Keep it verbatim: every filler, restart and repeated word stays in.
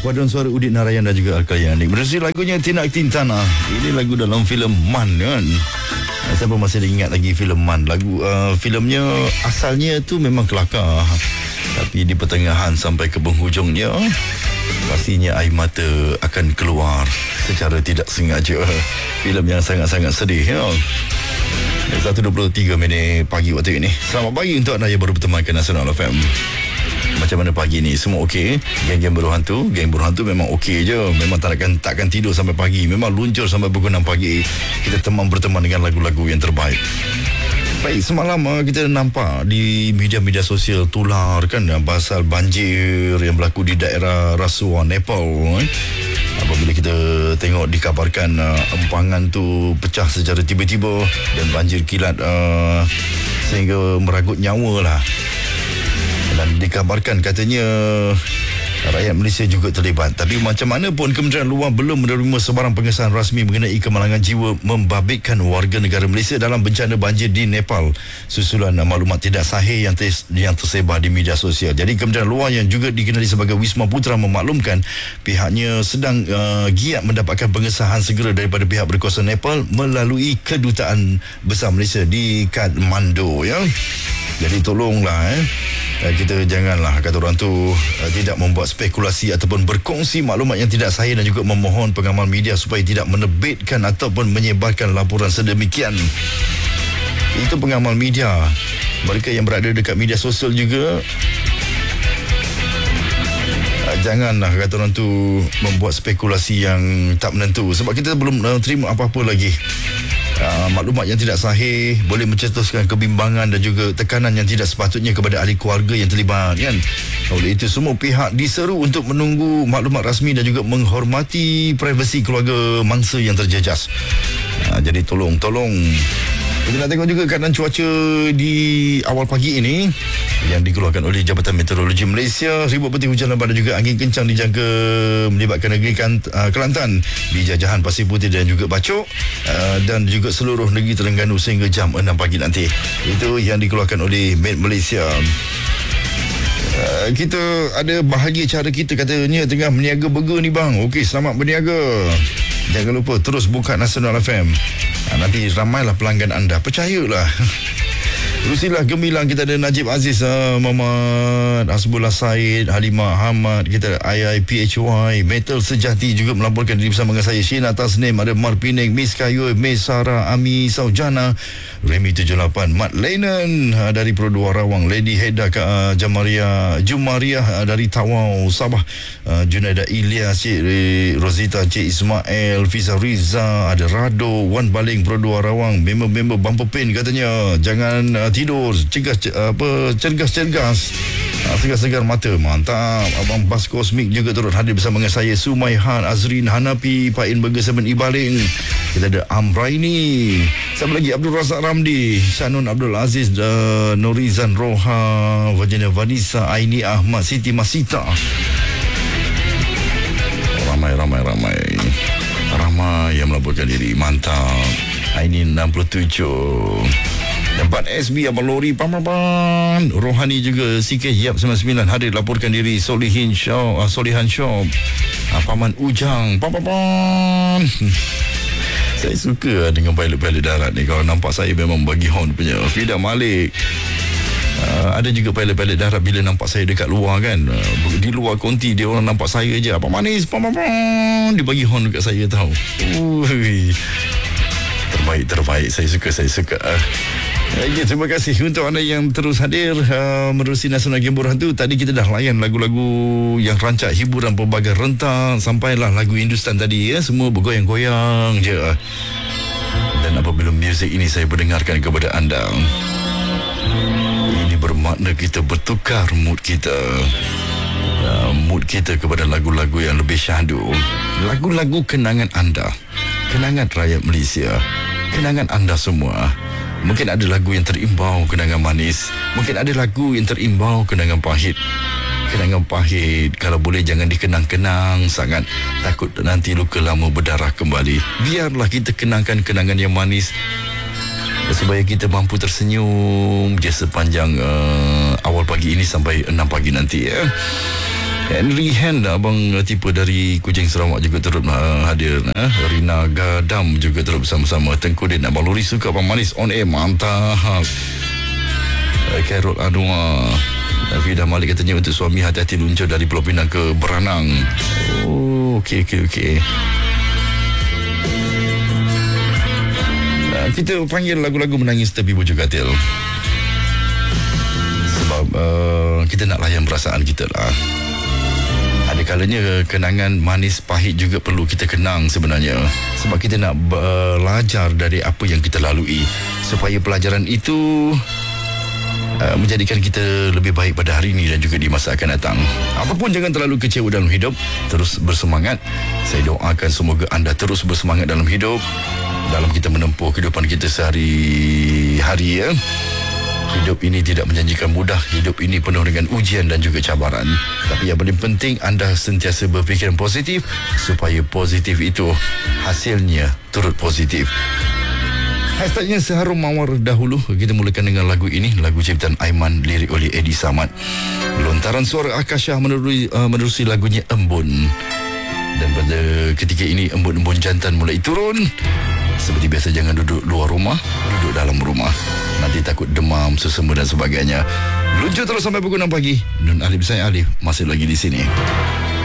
Paduan suara Udin Narayan dan juga Al-Qayyani. Menerusi lagunya Tinak Tintana. Ini lagu dalam filem Man kan. Siapa masih ingat lagi filem Man? Lagu uh, filmnya asalnya tu memang kelakar. Tapi di pertengahan sampai ke penghujungnya pastinya air mata akan keluar secara tidak sengaja. Filem yang sangat-sangat sedih ya. satu dua puluh tiga minit pagi waktu ini. Selamat pagi untuk anda yang baru bertemankan Nasional F M. Macam mana pagi ni? Semua okey? Geng-geng berhantu, geng berhantu memang okey je. Memang takkan takkan tidur sampai pagi. Memang luncur sampai pukul enam pagi. Kita teman berteman dengan lagu-lagu yang terbaik. Baik, semalam kita nampak di media-media sosial tular kan pasal banjir yang berlaku di daerah Rasuah, Nepal. Eh? Apabila kita tengok dikabarkan uh, empangan tu pecah secara tiba-tiba dan banjir kilat uh, sehingga meragut nyawa lah. Dan dikabarkan katanya rakyat Malaysia juga terlibat. Tapi macam mana pun Kementerian Luar belum menerima sebarang pengesahan rasmi mengenai kemalangan jiwa membabitkan warga negara Malaysia dalam bencana banjir di Nepal susulan maklumat tidak sahih yang, tes, yang tersebar di media sosial. Jadi Kementerian Luar yang juga dikenali sebagai Wisma Putra memaklumkan pihaknya sedang uh, giat mendapatkan pengesahan segera daripada pihak berkuasa Nepal melalui Kedutaan Besar Malaysia di Kathmandu ya. Jadi tolonglah eh kita janganlah kata orang tu uh, tidak membuat spekulasi ataupun berkongsi maklumat yang tidak sahih dan juga memohon pengamal media supaya tidak menerbitkan ataupun menyebarkan laporan sedemikian. Itu pengamal media. Mereka yang berada dekat media sosial juga uh, janganlah kata orang tu membuat spekulasi yang tak menentu sebab kita belum uh, terima apa-apa lagi. Uh, maklumat yang tidak sahih boleh mencetuskan kebimbangan dan juga tekanan yang tidak sepatutnya kepada ahli keluarga yang terlibat kan. Oleh itu semua pihak diseru untuk menunggu maklumat rasmi dan juga menghormati privasi keluarga mangsa yang terjejas. Uh, jadi tolong tolong kita nak tengok juga keadaan cuaca di awal pagi ini yang dikeluarkan oleh Jabatan Meteorologi Malaysia. Ribut peti hujan lebat dan juga angin kencang dijangka melibatkan negeri Kelantan, Penjajahan, Pasir Putih dan juga Bacok uh, dan juga seluruh negeri Terengganu sehingga jam enam pagi nanti. Itu yang dikeluarkan oleh Met Malaysia. Uh, kita ada bahagia cara kita katanya tengah berniaga burger ni bang. Okey, selamat berniaga. Jangan lupa terus buka Nasional F M. Ha, nanti ramailah pelanggan anda. Percayalah. Rusilah gemilang kita ada Najib Aziz, uh, Muhammad Hasbullah Said, Halimah Ahmad, kita ada I I P H Y, Metal Sejati juga melaporkan diri bersama dengan saya, Shina Tasnim, ada Mar Pining, Miss Kayu, Miss Sarah, Ami Saujana, Remy tujuh lapan, Mat Lennon uh, dari Pro dua Rawang, Lady Heda uh, Jamaria Jumaria uh, dari Tawau Sabah, uh, Junaida Ilyas, Cik Rosita, Cik Ismail, Fiza Riza, ada Rado, Wan Baling Pro dua Rawang, member-member Bumper Pain katanya jangan uh, tidur, cergas apa cergas-cergas, segar-segar mata. Mantap. Abang Bas Kosmik juga turut hadir bersama dengan saya, Sumaihan, Azrin Hanapi, Pak In Burger Seven Ibaling. Kita ada Amraini, siapa lagi, Abdul Razak Ramdi, Shanun Abdul Aziz, uh, Norizan Roha, Virginia Vanessa, Aini Ahmad, Siti Masita. Ramai ramai ramai ramai yang melaporkan diri. Mantap. Aini enam puluh tujuh. Dapat S B Abang Lori Pamapan, Rohani juga C K Yap sembilan puluh sembilan hadir laporkan diri, Solihin Shaw, uh, Solihan Shaw, uh, Paman Ujang Pamapan. Saya suka dengan pilot-pilot darat ni. Kalau nampak saya memang bagi horn punya. Fida Malik, uh, ada juga pilot-pilot darat bila nampak saya dekat luar kan, uh, di luar konti dia orang nampak saya je, apa manis Pamapan, dia bagi horn dekat saya tahu. Ui. Terbaik, terbaik. Saya suka, saya suka. Okay, terima kasih untuk anda yang terus hadir uh, menerusi Nasional Game Berhantu. Tadi kita dah layan lagu-lagu yang rancak hiburan pelbagai rentak, sampailah lagu Hindustan tadi ya, semua bergoyang-goyang je. Dan apabila muzik ini saya berdengarkan kepada anda, ini bermakna kita bertukar mood kita. Uh, mood kita kepada lagu-lagu yang lebih syahdu, lagu-lagu kenangan anda, kenangan rakyat Malaysia, kenangan anda semua. Mungkin ada lagu yang terimbau kenangan manis, mungkin ada lagu yang terimbau kenangan pahit. Kenangan pahit kalau boleh jangan dikenang-kenang sangat, takut nanti luka lama berdarah kembali. Biarlah kita kenangkan kenangan yang manis supaya kita mampu tersenyum je sepanjang uh, awal pagi ini sampai enam pagi nanti ya. Henry Hand, abang tipe dari Kuching Sarawak juga turut uh, hadir. uh. Rina Gadam juga turut bersama-sama. Tengku Din, abang Lori suka abang manis on air, mantap. uh, Carol Anwar, Fidah Malik katanya untuk suami hati-hati luncur dari Pulau Pinang ke Beranang. Oh, okey okey okey. uh, Kita panggil lagu-lagu menangis tepi bujur katil sebab uh, kita nak layan perasaan kita lah. Ada kalanya kenangan manis pahit juga perlu kita kenang sebenarnya, sebab kita nak belajar dari apa yang kita lalui supaya pelajaran itu uh, menjadikan kita lebih baik pada hari ini dan juga di masa akan datang. Apapun jangan terlalu kecewa dalam hidup, terus bersemangat. Saya doakan semoga anda terus bersemangat dalam hidup, dalam kita menempuh kehidupan kita sehari-hari, ya. Hidup ini tidak menjanjikan mudah. Hidup ini penuh dengan ujian dan juga cabaran. Tapi yang paling penting, anda sentiasa berfikiran positif supaya positif itu hasilnya turut positif. Hashtagnya seharum mawar dahulu. Kita mulakan dengan lagu ini, lagu ciptaan Aiman, lirik oleh Eddie Samad. Lontaran suara Akasha menerusi, uh, menerusi lagunya Embun. Dan pada ketika ini embun-embun jantan mulai turun. Seperti biasa, jangan duduk luar rumah, duduk dalam rumah. Nanti takut demam, sesama dan sebagainya. Luncur terus sampai pukul enam pagi. Nun Alif, saya Alif, masih lagi di sini.